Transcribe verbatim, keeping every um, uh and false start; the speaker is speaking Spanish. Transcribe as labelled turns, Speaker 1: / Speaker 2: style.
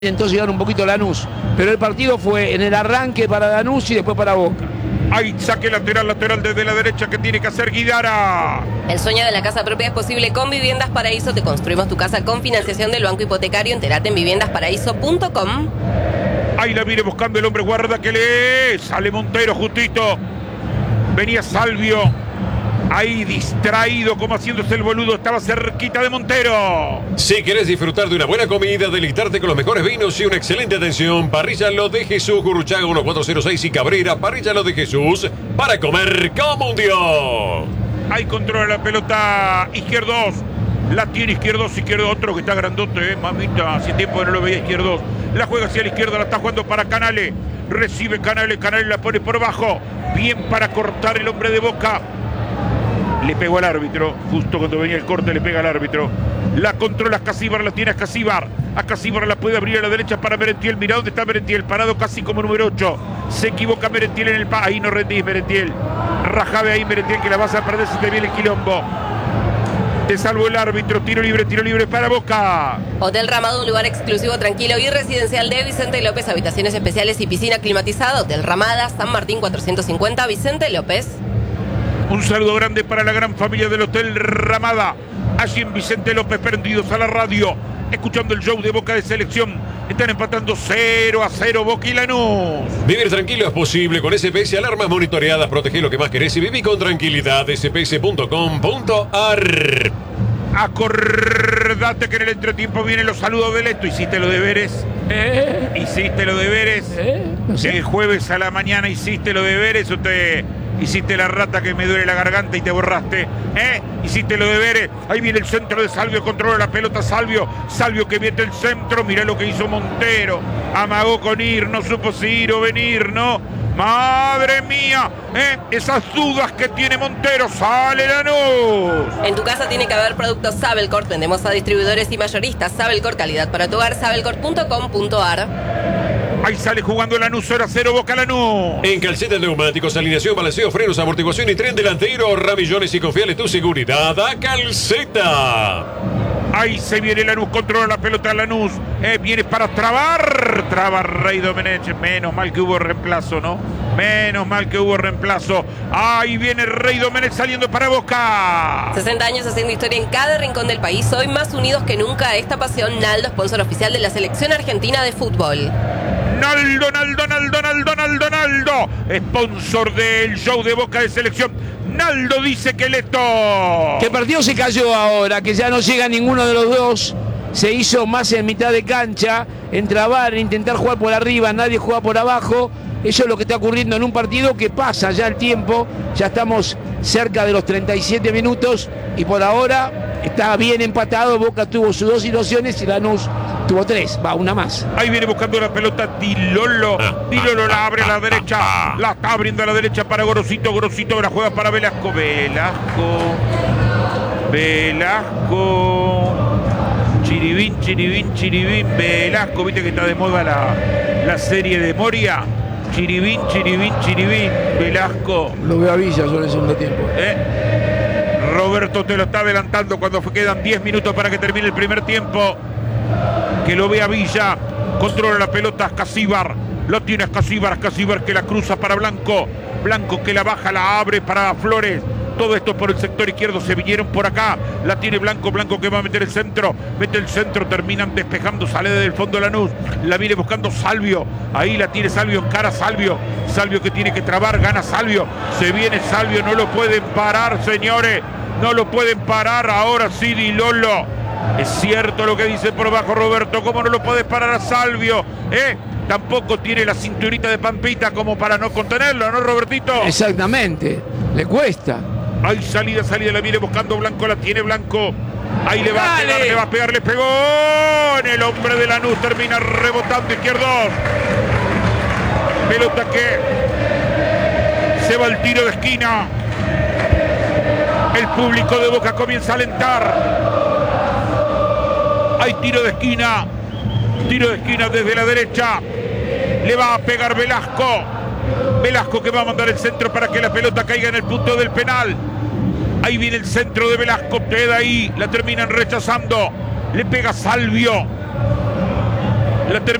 Speaker 1: Intentó llegar un poquito a Lanús, pero el partido fue en el arranque para Lanús y después para Boca.
Speaker 2: Hay saque lateral, lateral desde la derecha que tiene que hacer Guidara.
Speaker 3: El sueño de la casa propia es posible con Viviendas Paraíso. Te construimos tu casa con financiación del Banco Hipotecario. Entérate en viviendas paraíso punto com.
Speaker 2: Ahí la viene buscando el hombre guarda que le sale Montero justito. Venía Salvio. Ahí distraído, como haciéndose el boludo, estaba cerquita de Montero.
Speaker 4: Si querés disfrutar de una buena comida, deleitarte con los mejores vinos y una excelente atención, Parrilla Lo de Jesús, Gurruchaga uno cuatro cero seis y Cabrera, Parrilla Lo de Jesús, para comer como un dios.
Speaker 2: Ahí controla la pelota Izquierdos. La tiene Izquierdos, Izquierdo otro que está grandote, eh, mamita, hace tiempo que no lo veía Izquierdos. La juega hacia la izquierda, la está jugando para Canales. Recibe Canales, Canales la pone por abajo. Bien para cortar el hombre de Boca. Le pegó al árbitro, justo cuando venía el corte le pega al árbitro. La controla Escasíbar, la tiene Escasíbar. Escasíbar la puede abrir a la derecha para Merentiel. Mirá dónde está Merentiel, parado casi como número ocho. Se equivoca Merentiel en el pa. Ahí no rendís, Merentiel. Rajave ahí, Merentiel, que la vas a perder si te viene el quilombo. Te salvo el árbitro, tiro libre, tiro libre para Boca.
Speaker 3: Hotel Ramada, un lugar exclusivo, tranquilo y residencial de Vicente López. Habitaciones especiales y piscina climatizada. Hotel Ramada, San Martín cuatrocientos cincuenta, Vicente López.
Speaker 2: Un saludo grande para la gran familia del Hotel Ramada. Allí en Vicente López, prendidos a la radio, escuchando el show de Boca de Selección. Están empatando cero a cero Boca y Lanús.
Speaker 4: Vivir tranquilo es posible con S P S, alarmas monitoreadas. Protege lo que más querés y viví con tranquilidad. S P S punto com punto a r.
Speaker 2: Acordate que en el entretiempo vienen los saludos del esto. ¿Hiciste los deberes?
Speaker 1: ¿Eh?
Speaker 2: ¿Hiciste los deberes?
Speaker 1: ¿Eh? No sé.
Speaker 2: El jueves a la mañana hiciste los deberes. Usted... Hiciste la rata que me duele la garganta y te borraste. ¿Eh? Hiciste los deberes. Ahí viene el centro de Salvio. Controla la pelota Salvio. Salvio que mete el centro. Mirá lo que hizo Montero. Amagó con ir. No supo si ir o venir, ¿no? ¡Madre mía! ¿Eh? Esas dudas que tiene Montero. ¡Sale Lanús!
Speaker 3: En tu casa tiene que haber productos Sabelcorp. Vendemos a distribuidores y mayoristas. Sabelcorp, calidad para tu hogar. Sabelcorp punto com punto a r.
Speaker 2: Ahí sale jugando Lanús, cero a cero Boca Lanús.
Speaker 4: En calcetas, neumáticos, alineación, balanceo, frenos, amortiguación y tren delantero, Ramillones y confiale tu seguridad a Calceta.
Speaker 2: Ahí se viene Lanús, controla la pelota Lanús. Eh, viene para trabar. Traba Rey Domenech. Menos mal que hubo reemplazo, ¿no? Menos mal que hubo reemplazo. Ahí viene Rey Domenech saliendo para Boca.
Speaker 3: sesenta años haciendo historia en cada rincón del país. Hoy más unidos que nunca a esta pasión. Naldo, sponsor oficial de la selección argentina de fútbol.
Speaker 2: Naldo, Naldo, Naldo, Naldo, Naldo, Naldo. Sponsor del show de Boca de Selección. Naldo dice que Leto.
Speaker 1: Que el partido se cayó ahora, que ya no llega ninguno de los dos. Se hizo más en mitad de cancha, en trabar, en intentar jugar por arriba, nadie juega por abajo. Eso es lo que está ocurriendo en un partido que pasa ya el tiempo. Ya estamos cerca de los treinta y siete minutos y por ahora está bien empatado. Boca tuvo sus dos situaciones y Lanús tuvo tres, va, una más.
Speaker 2: Ahí viene buscando la pelota Dilolo. Dilolo la abre a la derecha. La está abriendo a la derecha para Gorosito. Gorosito que la juega para Velasco. Velasco. Velasco. Chiribín, chiribín, chiribín. Velasco. Viste que está de moda la, la serie de Moria. Chiribín, chiribín, chiribín. Velasco.
Speaker 1: Lo veo a Villa yo en el segundo tiempo.
Speaker 2: ¿Eh? Roberto te lo está adelantando cuando quedan diez minutos para que termine el primer tiempo. Que lo vea Villa, controla la pelota Escasíbar, lo tiene Escasíbar, Escasíbar que la cruza para Blanco, Blanco que la baja, la abre para Flores, todo esto por el sector izquierdo, se vinieron por acá, la tiene Blanco, Blanco que va a meter el centro, mete el centro, terminan despejando, sale del fondo Lanús, la viene buscando Salvio, ahí la tiene Salvio, encara Salvio, Salvio que tiene que trabar, gana Salvio, se viene Salvio, no lo pueden parar señores, no lo pueden parar, ahora sí Dilolo. Es cierto lo que dice por abajo Roberto, ¿cómo no lo podés parar a Salvio? ¿Eh? Tampoco tiene la cinturita de Pampita como para no contenerlo, ¿no, Robertito?
Speaker 1: Exactamente, le cuesta.
Speaker 2: Hay salida, salida, la viene buscando Blanco, la tiene Blanco. Ahí le va a pegar, le va a pegar, le pegó. En el hombre de Lanús termina rebotando izquierdos. Pelota que se va al tiro de esquina. El público de Boca comienza a alentar. Hay tiro de esquina, tiro de esquina desde la derecha, le va a pegar Velasco, Velasco que va a mandar el centro para que la pelota caiga en el punto del penal. Ahí viene el centro de Velasco, queda ahí, la terminan rechazando, le pega Salvio, La